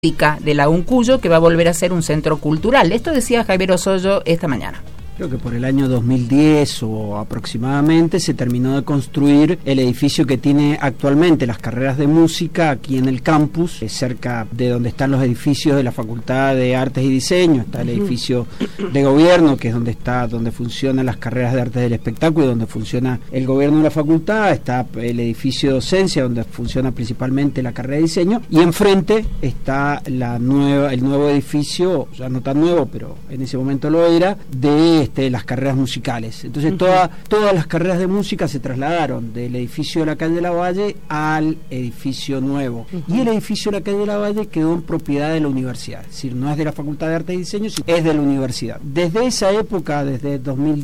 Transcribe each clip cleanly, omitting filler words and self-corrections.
de la Uncuyo, que va a volver a ser un centro cultural. Esto decía Javier Osoyo esta mañana. Creo que por el año 2010 o aproximadamente se terminó de construir el edificio que tiene actualmente las carreras de música aquí en el campus, cerca de donde están los edificios de la Facultad de Artes y Diseño. Está el edificio de gobierno, que es donde funcionan las carreras de artes del espectáculo y donde funciona el gobierno de la facultad. Está el edificio de docencia, donde funciona principalmente la carrera de diseño, y enfrente está el nuevo edificio, ya no tan nuevo, pero en ese momento lo era, de las carreras musicales. Entonces todas las carreras de música se trasladaron del edificio de la calle de la Valle al edificio nuevo, y el edificio de la calle de la Valle quedó en propiedad de la universidad, es decir, no es de la Facultad de Arte y Diseño, sino es de la universidad. Desde esa época, desde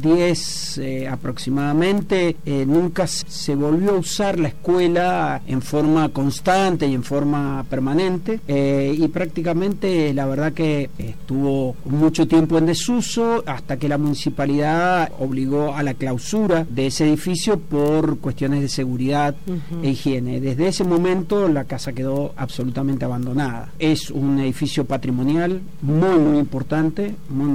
2010 aproximadamente, nunca se volvió a usar la escuela en forma constante y en forma permanente, y prácticamente la verdad que estuvo mucho tiempo en desuso hasta que la municipalidad obligó a la clausura de ese edificio por cuestiones de seguridad e higiene. Desde ese momento la casa quedó absolutamente abandonada. Es un edificio patrimonial muy importante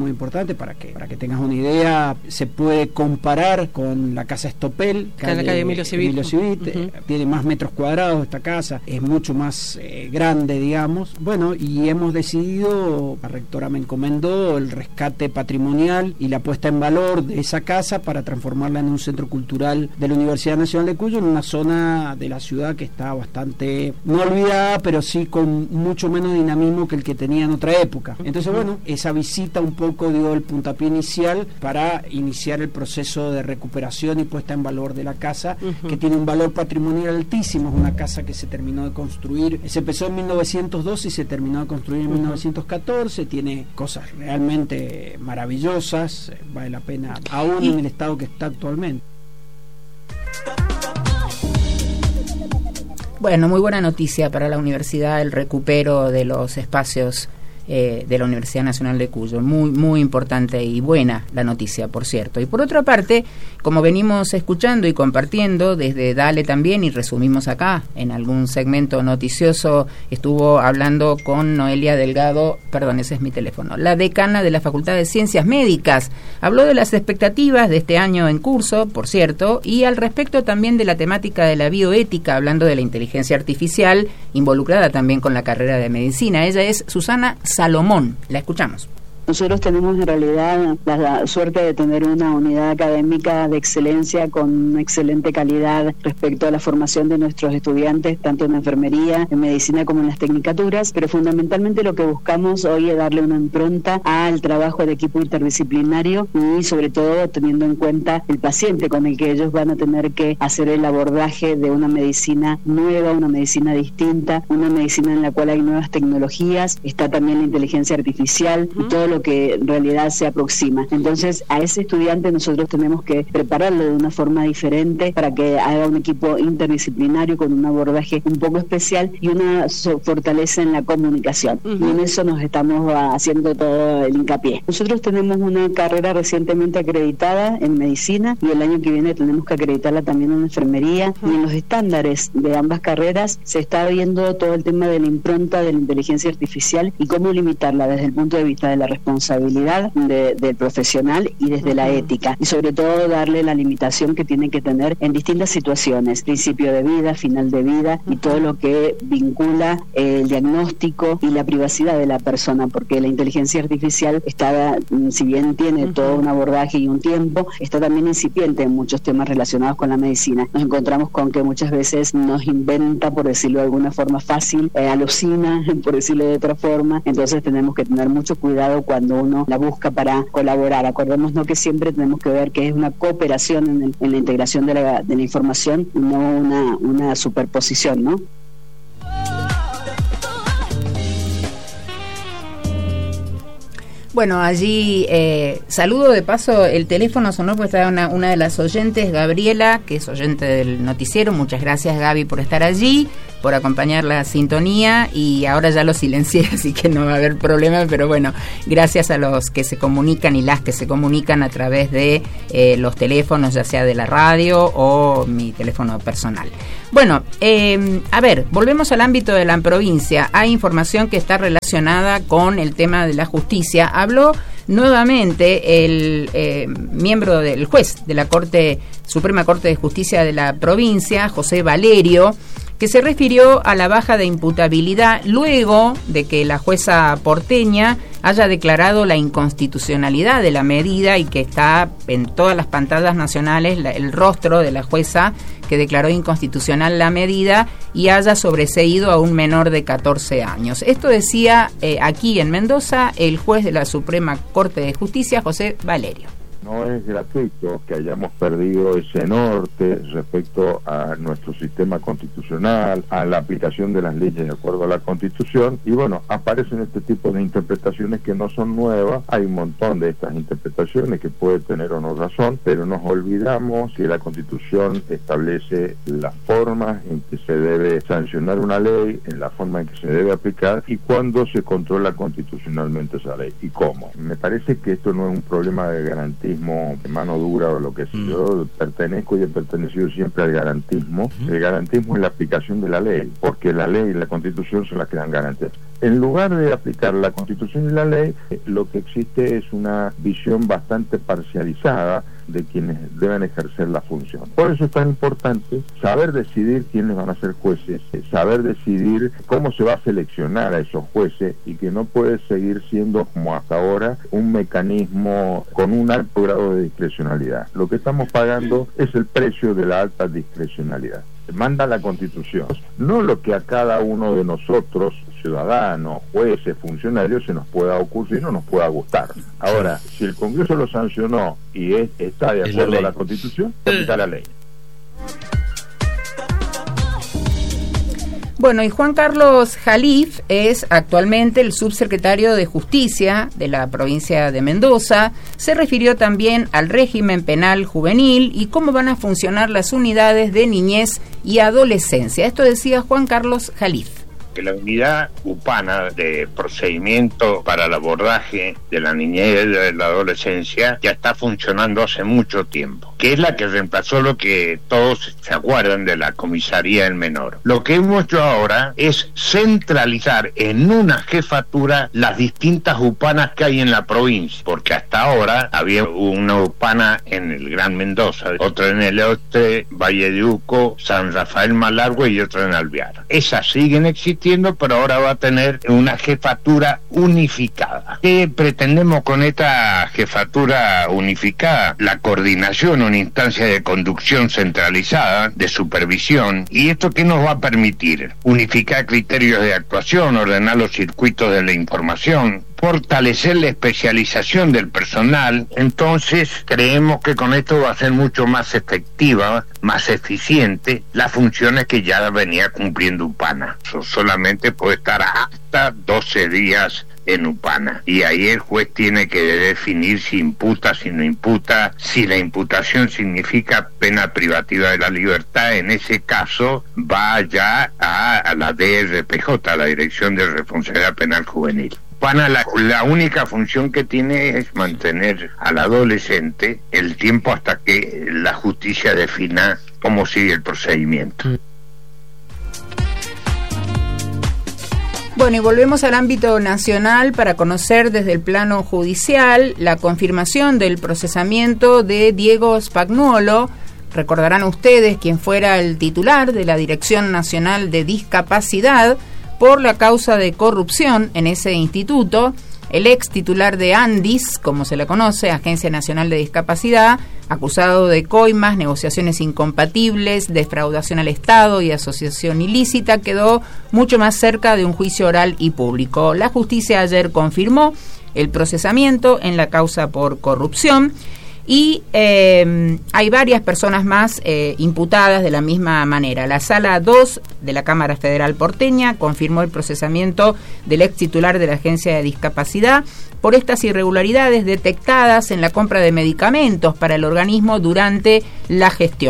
para que tengas una idea. Se puede comparar con la casa Estopel, en la calle Emilio Civit. Tiene más metros cuadrados esta casa, es mucho más grande, digamos. Bueno, y hemos decidido, la rectora me encomendó el rescate patrimonial y la puesta en valor de esa casa para transformarla en un centro cultural de la Universidad Nacional de Cuyo, en una zona de la ciudad que está bastante, no olvidada, pero sí con mucho menos dinamismo que el que tenía en otra época. Entonces, bueno, esa visita un poco dio el puntapié inicial para iniciar el proceso de recuperación y puesta en valor de la casa, que tiene un valor patrimonial altísimo. Es una casa que se terminó de construir, se empezó en 1912 y se terminó de construir en 1914, tiene cosas realmente maravillosas, vale la pena, aún en el estado que está actualmente. Bueno, muy buena noticia para la universidad, el recupero de los espacios de la Universidad Nacional de Cuyo. Muy importante y buena la noticia, por cierto. Y por otra parte, como venimos escuchando y compartiendo desde Dale también, y resumimos acá en algún segmento noticioso, estuvo hablando con Noelia Delgado, perdón, ese es mi teléfono, la decana de la Facultad de Ciencias Médicas. Habló de las expectativas de este año en curso, por cierto, y al respecto también de la temática de la bioética, hablando de la inteligencia artificial, involucrada también con la carrera de medicina. Ella es Susana Salomón. La escuchamos. Nosotros tenemos en realidad la suerte de tener una unidad académica de excelencia con una excelente calidad respecto a la formación de nuestros estudiantes, tanto en enfermería, en medicina como en las tecnicaturas, pero fundamentalmente lo que buscamos hoy es darle una impronta al trabajo de equipo interdisciplinario y sobre todo teniendo en cuenta el paciente con el que ellos van a tener que hacer el abordaje de una medicina nueva, una medicina distinta, una medicina en la cual hay nuevas tecnologías, está también la inteligencia artificial y todo lo que en realidad se aproxima. Entonces a ese estudiante nosotros tenemos que prepararlo de una forma diferente para que haga un equipo interdisciplinario con un abordaje un poco especial y una fortaleza en la comunicación. Y en eso nos estamos haciendo todo el hincapié. Nosotros tenemos una carrera recientemente acreditada en medicina y el año que viene tenemos que acreditarla también en enfermería, y en los estándares de ambas carreras se está viendo todo el tema de la impronta de la inteligencia artificial y cómo limitarla desde el punto de vista de la responsabilidad del profesional y desde la ética, y sobre todo darle la limitación que tiene que tener en distintas situaciones, principio de vida, final de vida y todo lo que vincula el diagnóstico y la privacidad de la persona, porque la inteligencia artificial está, si bien tiene todo un abordaje y un tiempo, está también incipiente en muchos temas relacionados con la medicina. Nos encontramos con que muchas veces nos inventa, por decirlo de alguna forma fácil, alucina, por decirlo de otra forma. Entonces tenemos que tener mucho cuidado cuando uno la busca para colaborar. Acordémonos que siempre tenemos que ver que es una cooperación en la integración de la información, no una superposición, ¿no? Bueno, allí saludo de paso, el teléfono sonó porque estaba una de las oyentes, Gabriela, que es oyente del noticiero. Muchas gracias, Gaby, por estar allí. por acompañar la sintonía, y ahora ya lo silencié, así que no va a haber problema, pero bueno, gracias a los que se comunican y las que se comunican a través de los teléfonos, ya sea de la radio o mi teléfono personal. Bueno, a ver, volvemos al ámbito de la provincia. Hay información que está relacionada con el tema de la justicia. Habló nuevamente el miembro del juez de la Suprema Corte de Justicia de la provincia, José Valerio, que se refirió a la baja de imputabilidad luego de que la jueza porteña haya declarado la inconstitucionalidad de la medida, y que está en todas las pantallas nacionales el rostro de la jueza que declaró inconstitucional la medida y haya sobreseído a un menor de 14 años. Esto decía aquí en Mendoza el juez de la Suprema Corte de Justicia, José Valerio. No es gratuito que hayamos perdido ese norte respecto a nuestro sistema constitucional, a la aplicación de las leyes de acuerdo a la Constitución, y bueno, aparecen este tipo de interpretaciones que no son nuevas. Hay un montón de estas interpretaciones que puede tener o no razón, pero nos olvidamos que la Constitución establece las formas en que se debe sancionar una ley, en la forma en que se debe aplicar y cuándo se controla constitucionalmente esa ley y cómo. Me parece que esto no es un problema de garantía de mano dura o lo que sea. Yo pertenezco y he pertenecido siempre al garantismo. El garantismo es la aplicación de la ley, porque la ley y la Constitución son las que dan garantías. En lugar de aplicar la Constitución y la ley, lo que existe es una visión bastante parcializada de quienes deben ejercer la función. Por eso es tan importante saber decidir quiénes van a ser jueces, saber decidir cómo se va a seleccionar a esos jueces, y que no puede seguir siendo como hasta ahora un mecanismo con un alto grado de discrecionalidad. Lo que estamos pagando es el precio de la alta discrecionalidad. Manda la Constitución, no lo que a cada uno de nosotros, ciudadanos, jueces, funcionarios, se nos pueda ocurrir, no nos pueda gustar. Ahora, si el Congreso lo sancionó y está de acuerdo a la Constitución, aplica la ley. Bueno, y Juan Carlos Jalif es actualmente el subsecretario de Justicia de la provincia de Mendoza. Se refirió también al régimen penal juvenil y cómo van a funcionar las unidades de niñez y adolescencia. Esto decía Juan Carlos Jalif. Que la unidad UPANA de procedimiento para el abordaje de la niñez y de la adolescencia ya está funcionando hace mucho tiempo, que es la que reemplazó lo que todos se acuerdan de la comisaría del menor. Lo que hemos hecho ahora es centralizar en una jefatura las distintas UPANAs que hay en la provincia, porque hasta ahora había una UPANA en el Gran Mendoza, otra en el Oeste, Valle de Uco, San Rafael Malargüe y otra en Alvear. Esas siguen existiendo, pero ahora va a tener una jefatura unificada. ¿Qué pretendemos con esta jefatura unificada? La coordinación, una instancia de conducción centralizada, de supervisión. ¿Y esto qué nos va a permitir? Unificar criterios de actuación, ordenar los circuitos de la información, fortalecer la especialización del personal. Entonces creemos que con esto va a ser mucho más efectiva, más eficiente las funciones que ya venía cumpliendo UPANA. Solamente puede estar hasta 12 días en UPANA, y ahí el juez tiene que definir si imputa, si no imputa, si la imputación significa pena privativa de la libertad. En ese caso va ya a la DRPJ, a la Dirección de Responsabilidad Penal Juvenil. UPANA la única función que tiene es mantener al adolescente el tiempo hasta que la justicia defina cómo sigue el procedimiento. Bueno, y volvemos al ámbito nacional para conocer desde el plano judicial la confirmación del procesamiento de Diego Spagnuolo. Recordarán ustedes quien fuera el titular de la Dirección Nacional de Discapacidad por la causa de corrupción en ese instituto, el ex titular de ANDIS, como se le conoce, Agencia Nacional de Discapacidad, acusado de coimas, negociaciones incompatibles, defraudación al Estado y asociación ilícita, quedó mucho más cerca de un juicio oral y público. La justicia ayer confirmó el procesamiento en la causa por corrupción. Y hay varias personas más imputadas de la misma manera. La Sala 2 de la Cámara Federal porteña confirmó el procesamiento del ex titular de la Agencia de Discapacidad por estas irregularidades detectadas en la compra de medicamentos para el organismo durante la gestión.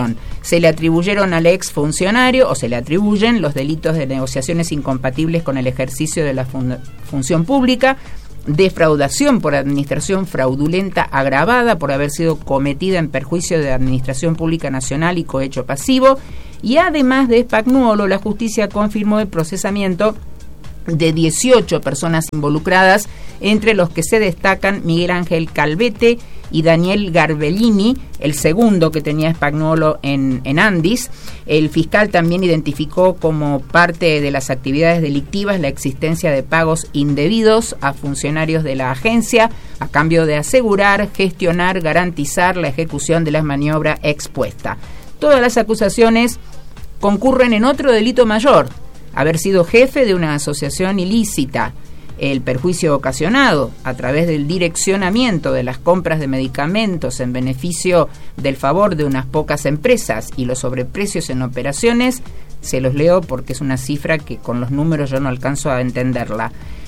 se le atribuyeron al ex funcionario, o se le atribuyen, los delitos de negociaciones incompatibles con el ejercicio de la función pública, defraudación por administración fraudulenta agravada por haber sido cometida en perjuicio de la Administración Pública Nacional y cohecho pasivo, y además de Spagnuolo, la justicia confirmó el procesamiento de 18 personas involucradas, entre los que se destacan Miguel Ángel Calvete y Daniel Garbellini, el segundo que tenía Spagnuolo en Andis. El fiscal también identificó como parte de las actividades delictivas la existencia de pagos indebidos a funcionarios de la agencia a cambio de asegurar, gestionar, garantizar la ejecución de la maniobra expuesta. Todas las acusaciones concurren en otro delito mayor: haber sido jefe de una asociación ilícita, el perjuicio ocasionado a través del direccionamiento de las compras de medicamentos en beneficio del favor de unas pocas empresas y los sobreprecios en operaciones. Se los leo porque es una cifra que con los números yo no alcanzo a entenderla.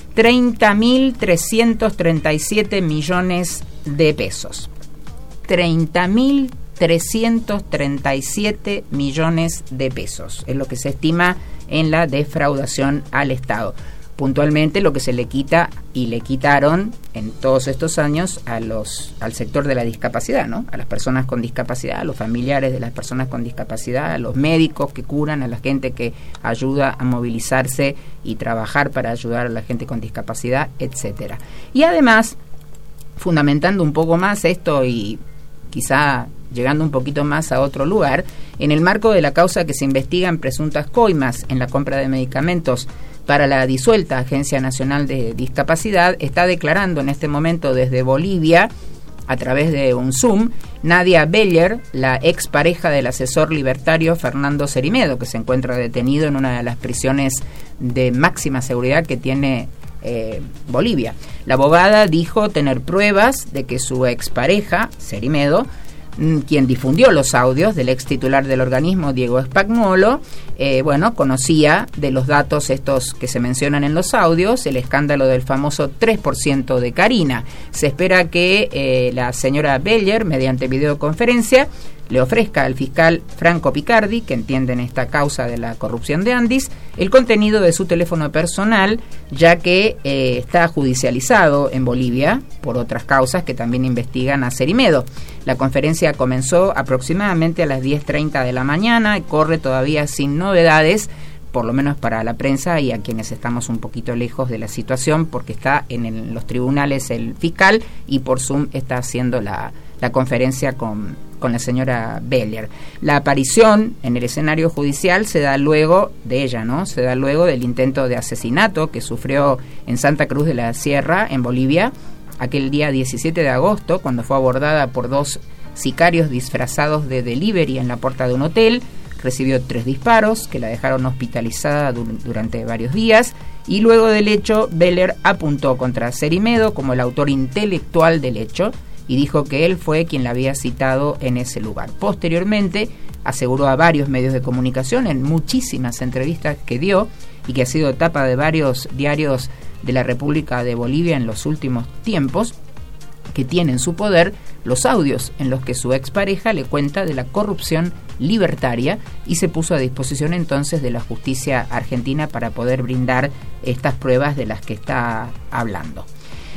30.337 millones de pesos. 30.337 millones de pesos es lo que se estima en la defraudación al Estado. Puntualmente lo que se le quita y le quitaron en todos estos años al sector de la discapacidad, ¿no? A las personas con discapacidad, a los familiares de las personas con discapacidad, a los médicos que curan, a la gente que ayuda a movilizarse y trabajar para ayudar a la gente con discapacidad, etcétera. Y además, fundamentando un poco más esto y quizá llegando un poquito más a otro lugar, en el marco de la causa que se investigan presuntas coimas en la compra de medicamentos para la disuelta Agencia Nacional de Discapacidad, está declarando en este momento desde Bolivia, a través de un Zoom, Nadia Beller, la expareja del asesor libertario Fernando Cerimedo, que se encuentra detenido en una de las prisiones de máxima seguridad que tiene Bolivia. La abogada dijo tener pruebas de que su expareja, Cerimedo, quien difundió los audios del ex titular del organismo, Diego Spagnuolo, conocía de los datos estos que se mencionan en los audios, el escándalo del famoso 3% de Carina. Se espera que la señora Beller, mediante videoconferencia, le ofrezca al fiscal Franco Picardi, que entiende en esta causa de la corrupción de Andis, el contenido de su teléfono personal, ya que está judicializado en Bolivia por otras causas que también investigan a Cerimedo. La conferencia comenzó aproximadamente a las 10:30 de la mañana y corre todavía sin novedades, por lo menos para la prensa y a quienes estamos un poquito lejos de la situación, porque está en los tribunales el fiscal y por Zoom está haciendo la conferencia con la señora Beller. La aparición en el escenario judicial se da luego de ella, ¿no? Se da luego del intento de asesinato que sufrió en Santa Cruz de la Sierra, en Bolivia, aquel día 17 de agosto, cuando fue abordada por 2 sicarios disfrazados de delivery en la puerta de un hotel. Recibió 3 disparos que la dejaron hospitalizada durante varios días, y luego del hecho Beller apuntó contra Cerimedo como el autor intelectual del hecho y dijo que él fue quien la había citado en ese lugar. Posteriormente aseguró a varios medios de comunicación en muchísimas entrevistas que dio y que ha sido tapa de varios diarios de la República de Bolivia en los últimos tiempos, que tiene en su poder los audios en los que su expareja le cuenta de la corrupción libertaria, y se puso a disposición entonces de la justicia argentina para poder brindar estas pruebas de las que está hablando.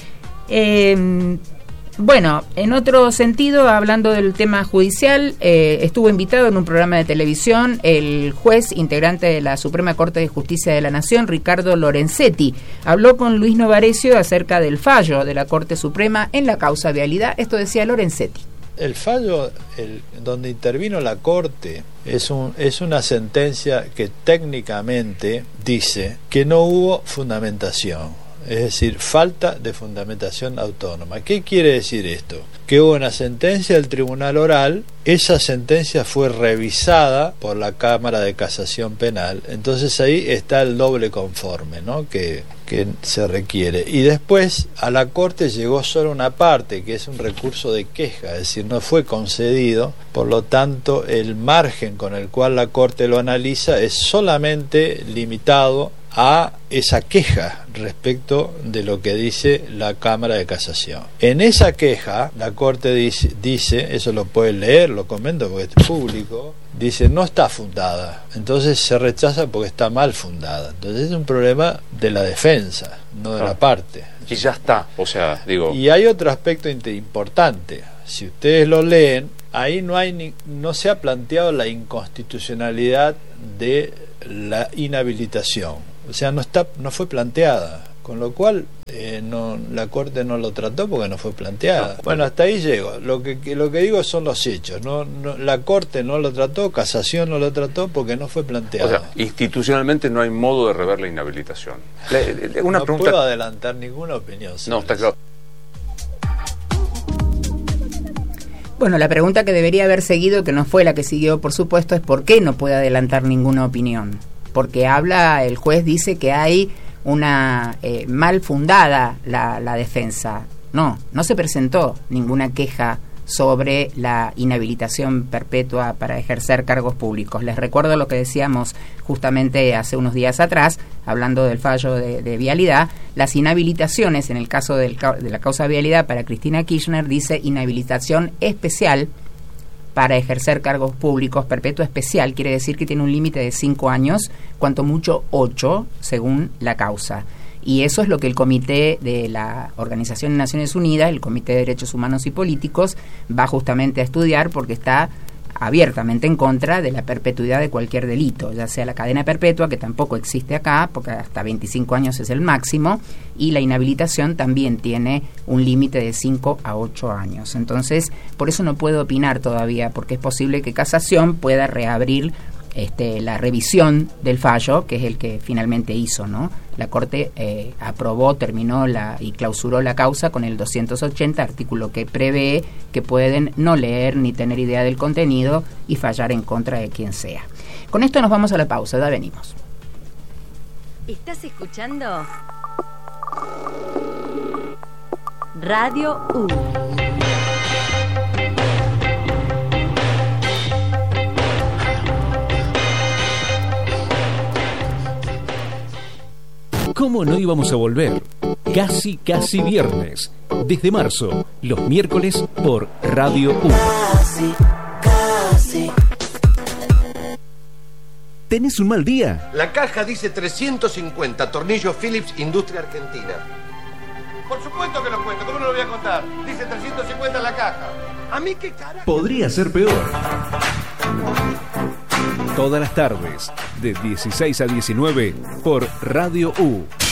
En otro sentido, hablando del tema judicial, estuvo invitado en un programa de televisión el juez integrante de la Suprema Corte de Justicia de la Nación, Ricardo Lorenzetti. Habló con Luis Novarecio acerca del fallo de la Corte Suprema en la causa vialidad. Esto decía Lorenzetti. El fallo donde intervino la Corte es una sentencia que técnicamente dice que no hubo fundamentación. Es decir, falta de fundamentación autónoma. ¿Qué quiere decir esto? Que hubo una sentencia del Tribunal Oral, esa sentencia fue revisada por la Cámara de Casación Penal, entonces ahí está el doble conforme, ¿no? que se requiere. Y después a la Corte llegó solo una parte, que es un recurso de queja, es decir, no fue concedido, por lo tanto el margen con el cual la Corte lo analiza es solamente limitado a esa queja respecto de lo que dice la Cámara de Casación. En esa queja, la Corte dice, eso lo pueden leer, lo comento porque es público, dice no está fundada, entonces se rechaza porque está mal fundada. Entonces es un problema de la defensa, no de la parte. Y ya está, o sea, digo... Y hay otro aspecto importante, si ustedes lo leen, ahí no se ha planteado la inconstitucionalidad de la inhabilitación, o sea, no fue planteada, con lo cual la Corte no lo trató porque no fue planteada. Bueno, hasta ahí llego. Lo que digo son los hechos. La Corte no lo trató, Casación no lo trató porque no fue planteado. O sea, institucionalmente no hay modo de rever la inhabilitación. Una no pregunta... puedo adelantar ninguna opinión. No, está claro. Bueno, la pregunta que debería haber seguido, que no fue la que siguió, por supuesto, es ¿por qué no puede adelantar ninguna opinión? Porque el juez dice que hay una mal fundada la defensa. No se presentó ninguna queja sobre la inhabilitación perpetua para ejercer cargos públicos. Les recuerdo lo que decíamos justamente hace unos días atrás, hablando del fallo de vialidad. Las inhabilitaciones, en el caso de la causa vialidad para Cristina Kirchner, dice inhabilitación especial para ejercer cargos públicos, perpetua especial, quiere decir que tiene un límite de 5 años, cuanto mucho 8, según la causa. Y eso es lo que el Comité de la Organización de Naciones Unidas, el Comité de Derechos Humanos y Políticos, va justamente a estudiar porque está abiertamente en contra de la perpetuidad de cualquier delito, ya sea la cadena perpetua, que tampoco existe acá, porque hasta 25 años es el máximo, y la inhabilitación también tiene un límite de 5 a 8 años. Entonces, por eso no puedo opinar todavía, porque es posible que Casación pueda reabrir la revisión del fallo, que es el que finalmente hizo, ¿no? La Corte aprobó, terminó y clausuró la causa con el 280, artículo que prevé que pueden no leer ni tener idea del contenido y fallar en contra de quien sea. Con esto nos vamos a la pausa, ya venimos. ¿Estás escuchando? Radio U. ¿Cómo no íbamos a volver? Casi viernes. Desde marzo, los miércoles por Radio U. Casi. ¿Tenés un mal día? La caja dice 350, tornillos Philips, Industria Argentina. Por supuesto que lo cuento, ¿cómo no lo voy a contar? Dice 350 en la caja. ¿A mí qué carajo? Podría ser peor. Todas las tardes, de 16 a 19, por Radio U.